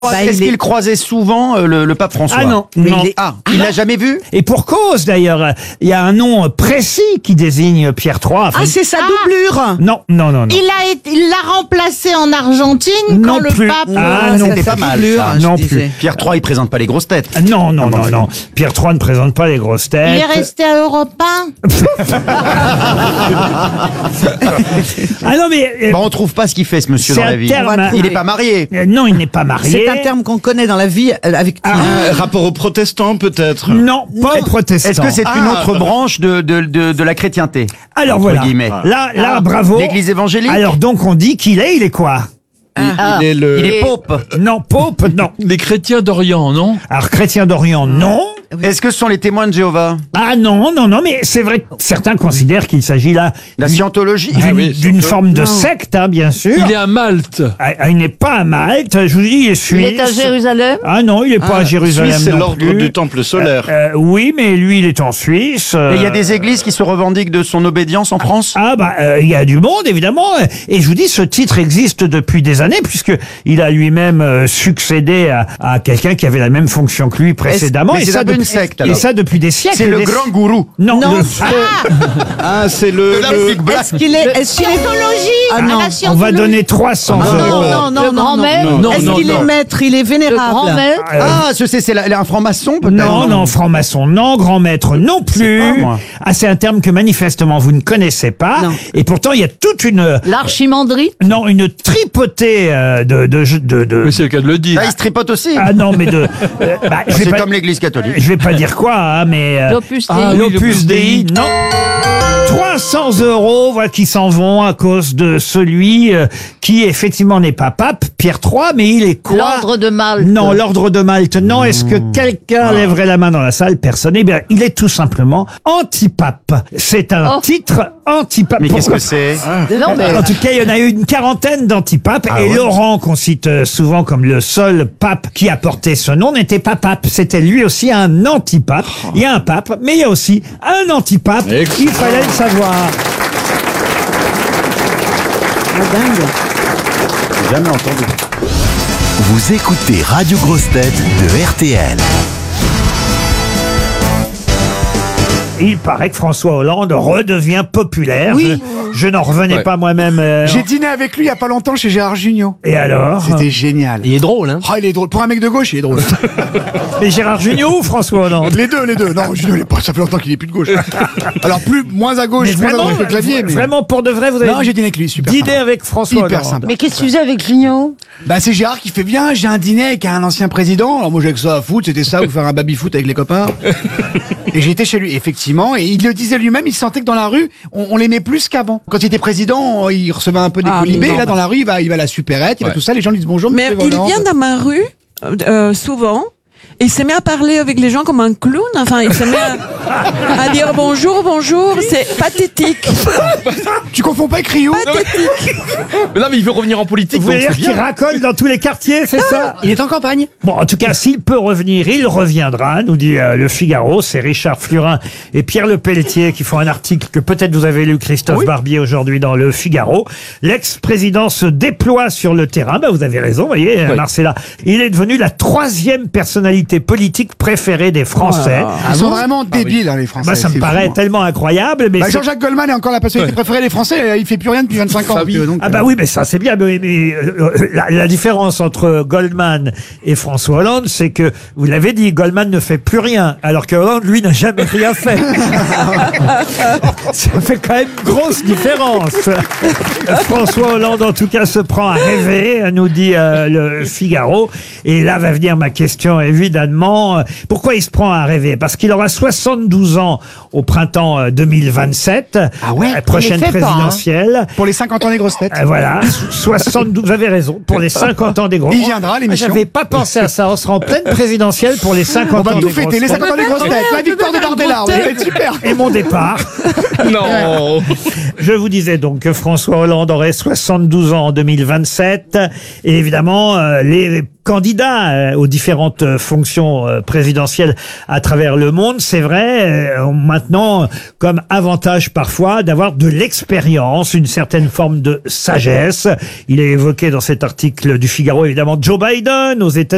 Est-ce qu'il croisait souvent le pape François? Ah non, non. Il l'a jamais vu? Et pour cause d'ailleurs, il y a un nom précis qui désigne Pierre III. Enfin, c'est sa doublure. non. Il l'a remplacé en Argentine Non quand le plus. pape... Ah non, C'était pas mal, ça. non plus. Pierre III, il présente pas les grosses têtes. Non. Pierre III ne présente pas les grosses têtes. Il est resté à Europe 1. Ah non mais On trouve pas ce qu'il fait, ce monsieur, c'est dans la un vie. terme. Il est pas marié. Non, il n'est pas marié. C'est un terme qu'on connaît dans la vie avec. Rapport aux protestants, peut-être? Non, pas aux protestants. Est-ce que c'est une autre branche de la chrétienté? Alors entre voilà. guillemets. Là, bravo. L'église évangélique? Alors donc on dit qu'il est quoi? Il est Il est pope. Non, pope, non. Les chrétiens d'Orient, non? Alors chrétien d'Orient, non. Est-ce que ce sont les témoins de Jéhovah? Ah non, mais c'est vrai que certains considèrent qu'il s'agit là La scientologie? d'une forme de secte, hein, bien sûr. Il est à Malte. Il n'est pas à Malte, je vous dis, il est suisse. Il est à Jérusalem. Ah non, il n'est pas à Jérusalem Suisse, c'est non l'ordre plus. du temple solaire. Oui, mais lui, il est en Suisse. Et il y a des églises qui se revendiquent de son obédience en France? Il y a du monde, évidemment. Et je vous dis, ce titre existe depuis des années, puisque il a lui-même succédé à quelqu'un qui avait la même fonction que lui précédemment. Mais c'est un peu une secte, alors. Et ça depuis des siècles. C'est le grand gourou. Non, C'est le... Est-ce qu'il est Scientologie. Ah non. La on va scientologie. donner 300 euros. Le grand-maître. Est-ce qu'il est maître? Il est Le vénérable. grand-maître. C'est un franc-maçon, peut-être? Non, franc-maçon, non, grand-maître, non plus. pas, moi. C'est un terme que manifestement vous ne connaissez pas. Non. Et pourtant, il y a toute une tripotée de. Mais c'est le cas de le dire. Ah, il se tripote aussi. Ah non, mais je vais C'est pas, comme l'église catholique. je vais pas dire quoi, hein, mais L'Opus Dei. l'Opus Dei, non. 300 euros, voilà, qui s'en vont à cause de celui qui effectivement n'est pas pape, Pierre III, mais il est quoi? L'ordre de Malte. Non, l'ordre de Malte, non. Est-ce que quelqu'un lèverait la main dans la salle? Personne. Eh bien, il est tout simplement antipape. C'est un titre antipape. Mais qu'est-ce Pourquoi? que c'est? Non, mais... En tout cas, il y en a eu une quarantaine d'antipapes. Et Laurent, qu'on cite souvent comme le seul pape qui a porté ce nom, n'était pas pape. C'était lui aussi un antipape. Il y a un pape, mais il y a aussi un antipape. Il fallait le savoir. J'ai jamais entendu. Vous écoutez Radio Grosse Tête de RTL. Il paraît que François Hollande redevient populaire. Oui. Je n'en revenais pas moi-même. J'ai dîné avec lui il y a pas longtemps chez Gérard Jugnot. Et alors? C'était génial. Il est drôle, hein? Ah, il est drôle. Pour un mec de gauche, il est drôle. Mais Gérard Jugnot ou François Hollande? Les deux. Non, Jugnot, ça fait longtemps qu'il est plus de gauche. Alors, moins à gauche, Mais moins à droite que le clavier. Mais... vraiment pour de vrai, vous avez Non, j'ai dîné avec lui, super dîné sympa. avec François Hyper Hollande. sympa. Mais qu'est-ce que tu faisais avec Jugnot? Bah, c'est Gérard qui fait bien. J'ai un dîner avec un ancien président. Alors, moi, j'ai que ça à foutre. C'était ça, ou faire un baby-foot avec les copains. Et j'étais chez lui, effectivement. Et il le disait lui-même, il sentait que dans la rue, on l'aimait plus qu'avant. Quand il était président, il recevait un peu des colibés. Là, dans la rue, il va à la supérette, il va tout ça. Les gens lui disent bonjour, Mais monsieur il Hollande. vient dans ma rue, souvent, et il s'est mis à parler avec les gens comme un clown. Enfin, il s'est mis à dire bonjour. C'est pathétique. Tu confonds pas avec Rio? Mais non, mais il veut revenir en politique, Vous donc voulez c'est dire qu'il bien. racole dans tous les quartiers, c'est ça? Il est en campagne. Bon, en tout cas, s'il peut revenir, il reviendra, nous dit le Figaro. C'est Richard Flurin et Pierre Le Pelletier qui font un article que peut-être vous avez lu, Christophe Barbier, aujourd'hui dans le Figaro. L'ex-président se déploie sur le terrain. Bah, vous avez raison, vous voyez, Marcella. Il est devenu la 3e personnalité politique préférée des Français. Ils sont vraiment débiles, hein, les Français. Bah, ça me c'est paraît fou, hein. tellement incroyable. Mais c'est- Jean-Jacques Goldman est encore la personnalité préférée des Français. Il fait plus rien depuis 25 ans. Donc, Ah bah oui, mais ça c'est bien. Mais la différence entre Goldman et François Hollande, c'est que, vous l'avez dit, Goldman ne fait plus rien, alors que Hollande, lui, n'a jamais rien fait. Ça fait quand même une grosse différence. François Hollande, en tout cas, se prend à rêver, nous dit le Figaro. Et là va venir ma question, évidemment. Pourquoi il se prend à rêver? Parce qu'il aura 72 ans au printemps 2027. Ah ouais? Prochaine Il les fait pas, hein. présidentielle. pour les 50 ans des grosses têtes. Voilà, 72, vous avez raison, pour les 50 ans des gros. Il viendra, l'émission. J'avais pas pensé à ça, on sera en pleine présidentielle pour les 50 On va ans tout des fêter, les grosses 50 ans des grosses têtes, la victoire de Bardella, ça va être super. têtes. Et mon départ. Non. Je vous disais donc que François Hollande aurait 72 ans en 2027. Et évidemment, les candidats aux différentes fonctions présidentielles à travers le monde, c'est vrai, ont maintenant comme avantage parfois d'avoir de l'expérience, une certaine forme de sagesse. Il est évoqué dans cet article du Figaro, évidemment, Joe Biden aux États-Unis.